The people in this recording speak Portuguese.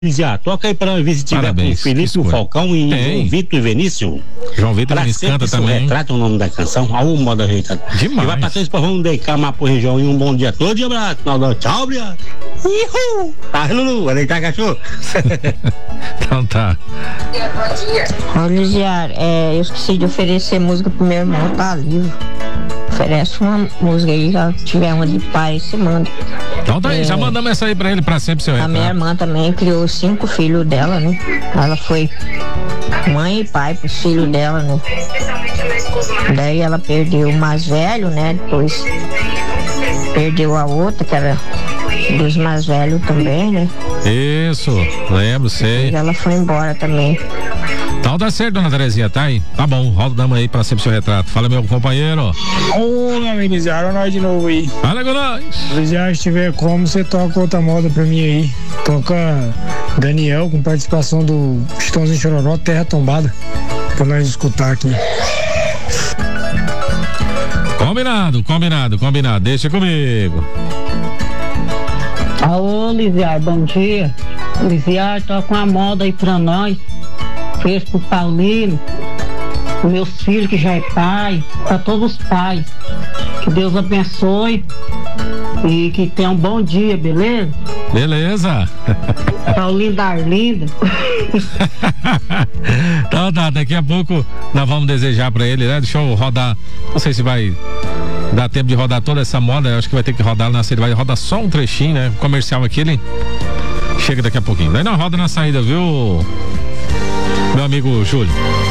Já, toca aí pra ver se tiver Parabéns, com o Felipe, o Falcão e tem. o Vitor e Vinícius. João Vitor me canta também. Retrata o nome da canção, a moda ajeitada. Demais. E vai pra três pra vamos decamar pro região e um bom dia todo de abraço. Tchau, obrigado. Ihu! Tá, Lulu, vai deitar cachorro? Então tá. Ô, Lisiar, eu esqueci de oferecer música pro meu irmão, tá livre. Oferece uma música aí, se tiver uma de pai, você manda. Então tá aí, já mandamos essa aí pra ele, pra sempre, seu A retrato. minha irmã também criou 5 filhos dela, né? Ela foi mãe e pai pros filhos dela, né? Daí ela perdeu o mais velho, né? Depois perdeu a outra, que era dos mais velhos também, né? Isso, lembro, sei. E ela foi embora também. Então tá certo, dona Terezinha, tá aí? Tá bom, roda dama aí pra sempre seu retrato. Fala, meu companheiro. Ô, meu amigo Lisiar, nós de novo aí. Fala com nós. Lisiar, se tiver como, você toca outra moda pra mim aí. Toca Daniel, com participação do Chitãozinho Chororó, Terra Tombada, pra nós escutar aqui. Combinado. Deixa comigo. Alô, Lisiar, bom dia. Lisiar, toca uma moda aí pra nós. Fez pro Paulino, meus filhos que já é pai, pra todos os pais. Que Deus abençoe e que tenha um bom dia, beleza? Beleza. Paulinho da Arlinda. Então tá, daqui a pouco nós vamos desejar pra ele, né? Deixa eu rodar, não sei se vai dar tempo de rodar toda essa moda, eu acho que vai ter que rodar na saída, vai rodar só um trechinho, né? Comercial aqui, ele chega daqui a pouquinho. Daí não roda na saída, viu? Meu amigo Júlio.